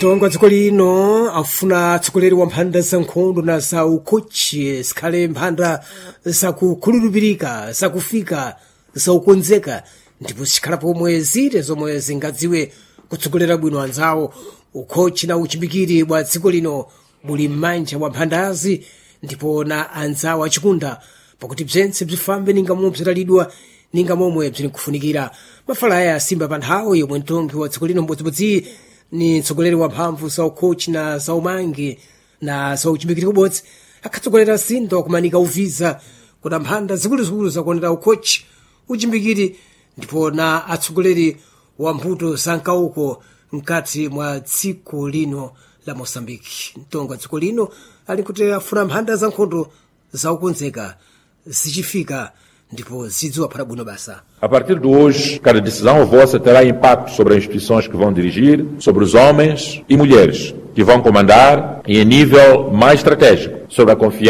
mtongo wa dziko lino afuna atsogoleri wa mphanda za nkhondo na za ukhochi zikhale mphanda zakukhulupirika zakufika zaukonzeka ndipo zikhala pomwe zite zomwe zingadziwe kutsogolera bwino anzawo. Ukhochi na uchimbikiri bwa dziko lino buli m'manja wa mphandazi ndipo na anzawo achikunda pakuti bzentse bzifambe ninga momwe bzitalidwa ninga momwe bzikufunikira. Mafalaya asimba pa nthawi yomwe mtongi wa dziko lino mbodzibodzi ni mtsogoleri wa mphamvu za ukhochi na za umangi na za uchimbikiri kubodzi akhatsogolera sinto kumanika uviza kuna mphanda zikuluzikulu zakuonera ukhochi uchimbikiri ndipo na atsogoleri wa mbuto za nkauko mkati mwa dziko lino la Mosambiki. Mtongo wa dziko lino ali kuti afuna mphanda za nkhondo zaukonzeka zichifika ndipo zidziwa para bwino basa. A partir de hoje, cada decisão vossa terá impacto sobre as instituições que vão dirigir, sobre os homens e mulheres que vão comandar e em nível mais estratégico, sobre a confiança